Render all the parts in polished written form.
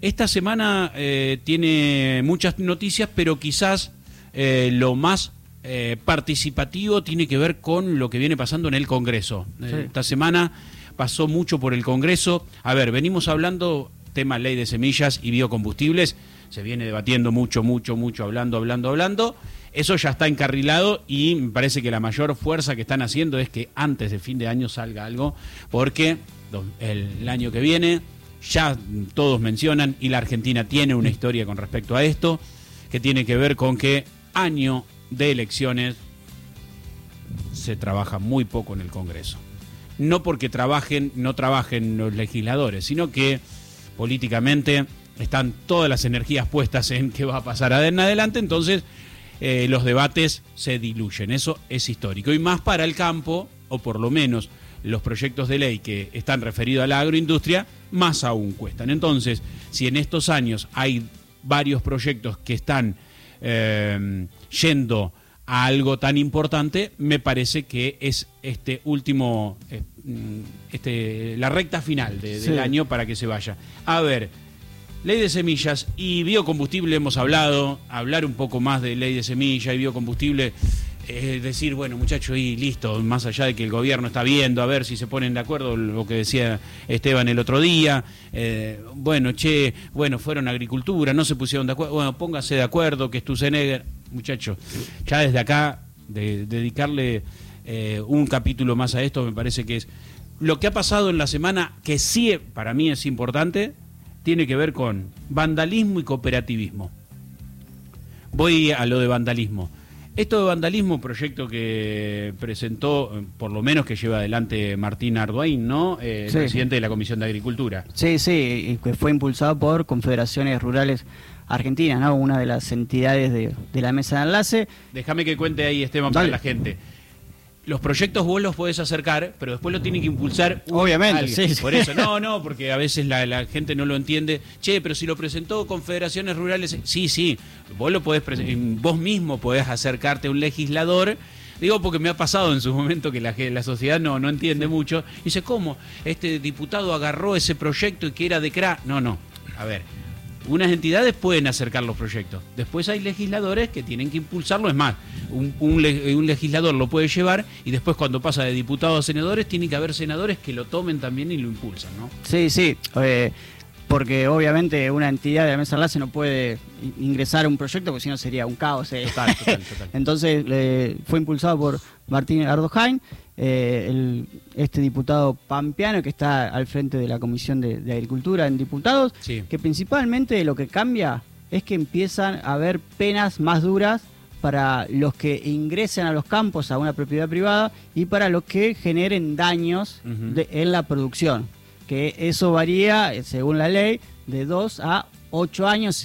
Esta semana tiene muchas noticias, pero quizás lo más participativo tiene que ver con lo que viene pasando en el Congreso. Sí. Esta semana pasó mucho por el Congreso. A ver, venimos hablando tema ley de semillas y biocombustibles, se viene debatiendo mucho, hablando. Eso ya está encarrilado y me parece que la mayor fuerza que están haciendo es que antes de fin de año salga algo, porque el año que viene ya todos mencionan, y la Argentina tiene una historia con respecto a esto, que tiene que ver con que año de elecciones se trabaja muy poco en el Congreso. No porque no trabajen los legisladores, sino que políticamente están todas las energías puestas en qué va a pasar en adelante, entonces los debates se diluyen. Eso es histórico. Y más para el campo, o por lo menos los proyectos de ley que están referidos a la agroindustria, más aún cuestan. Entonces, si en estos años hay varios proyectos que están yendo a algo tan importante, me parece que es este último, la recta final del año para que se vaya. A ver, ley de semillas y biocombustible hemos hablado, hablar un poco más de ley de semilla y biocombustible, decir, bueno muchachos, y listo, más allá de que el gobierno está viendo, a ver si se ponen de acuerdo, lo que decía Esteban el otro día, fueron a agricultura, no se pusieron de acuerdo, bueno, póngase de acuerdo, que Sturzenegger, muchachos, ya desde acá, dedicarle un capítulo más a esto, me parece que es lo que ha pasado en la semana, que sí para mí es importante, tiene que ver con vandalismo y cooperativismo. Voy a lo de vandalismo. Esto de vandalismo, proyecto que presentó, por lo menos que lleva adelante Martín Arduin, ¿no? Sí. Presidente de la Comisión de Agricultura. Sí, y que fue impulsado por Confederaciones Rurales Argentinas, ¿no? Una de las entidades de la mesa de enlace. Déjame que cuente ahí, Esteban, para la gente. Los proyectos vos los podés acercar, pero después lo tiene que impulsar. Obviamente, sí. Por eso, no, porque a veces la gente no lo entiende. Che, pero si lo presentó Confederaciones Rurales, sí, vos lo podés vos mismo podés acercarte a un legislador. Digo porque me ha pasado en su momento que la sociedad no entiende mucho. Dice, ¿cómo? Este diputado agarró ese proyecto y que era de CRA. No, a ver. Unas entidades pueden acercar los proyectos. Después hay legisladores que tienen que impulsarlo. Es más, un legislador lo puede llevar y después cuando pasa de diputados a senadores, tiene que haber senadores que lo tomen también y lo impulsan, ¿no? Sí. Porque obviamente una entidad de la mesa de enlace no puede ingresar a un proyecto porque si no sería un caos. Total. Entonces fue impulsado por Martín Arduin, este diputado pampeano que está al frente de la Comisión de Agricultura en Diputados, sí. Que principalmente lo que cambia es que empiezan a haber penas más duras para los que ingresen a los campos a una propiedad privada y para los que generen daños en la producción. Que eso varía, según la ley, de 2 a 8 años,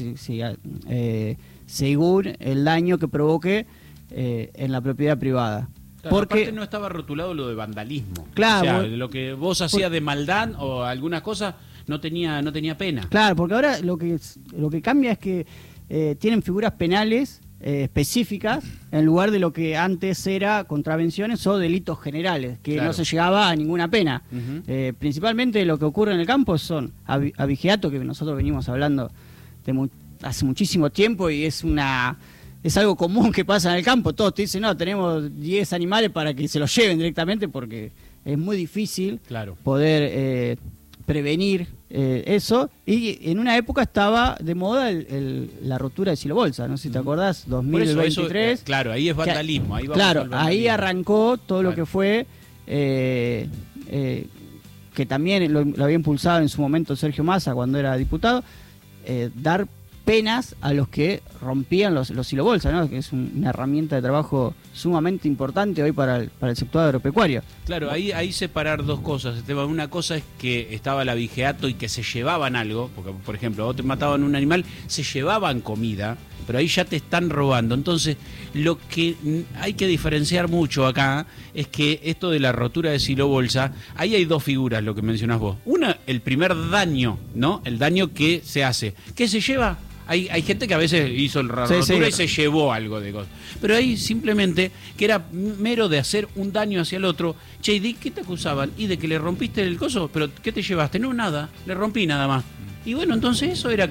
según el daño que provoque en la propiedad privada. Claro, porque aparte no estaba rotulado lo de vandalismo. Claro. O sea, lo que vos hacías de maldad o algunas cosas no tenía pena. Claro, porque ahora lo que cambia es que tienen figuras penales específicas en lugar de lo que antes era contravenciones o delitos generales, que claro. No se llegaba a ninguna pena. Principalmente lo que ocurre en el campo son abigeato, que nosotros venimos hablando hace muchísimo tiempo y es algo común que pasa en el campo. Todos te dicen, no, tenemos 10 animales para que se los lleven directamente porque es muy difícil poder prevenir eso. Y en una época estaba de moda la rotura de silobolsa, no sé si te acordás, 2023. Eso, claro, ahí es vandalismo. Ahí arrancó todo lo que fue, que también lo había impulsado en su momento Sergio Massa cuando era diputado, dar penas a los que rompían los silobolsas, ¿no? Que es una herramienta de trabajo sumamente importante hoy para el sector agropecuario. Claro, ahí separar dos cosas, Esteban. Una cosa es que estaba el abigeato y que se llevaban algo, porque por ejemplo, vos te mataban un animal, se llevaban comida, pero ahí ya te están robando. Entonces, lo que hay que diferenciar mucho acá es que esto de la rotura de silobolsa, ahí hay dos figuras, lo que mencionás vos. Una, el primer daño, ¿no? El daño que se hace. ¿Qué se lleva? Hay gente que a veces hizo la rotura y se llevó algo de cosas. Pero ahí simplemente, que era mero de hacer un daño hacia el otro. Che, ¿de qué te acusaban? ¿Y de que le rompiste el coso? ¿Pero qué te llevaste? No, nada, le rompí nada más. Y bueno, entonces eso era